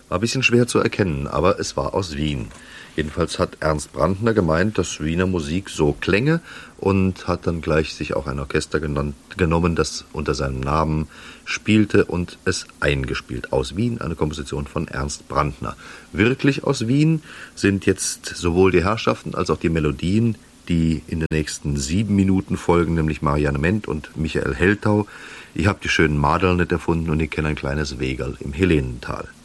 War ein bisschen schwer zu erkennen, aber es war aus Wien. Jedenfalls hat Ernst Brandner gemeint, dass Wiener Musik so klänge und hat dann gleich sich auch ein Orchester genommen, das unter seinem Namen spielte und es eingespielt. Aus Wien, eine Komposition von Ernst Brandner. Wirklich aus Wien sind jetzt sowohl die Herrschaften als auch die Melodien, die in den nächsten 7 Minuten folgen, nämlich Marianne Ment und Michael Heltau. Ich habe die schönen Maderl nicht erfunden und ich kenne ein kleines Wegerl im Helenental.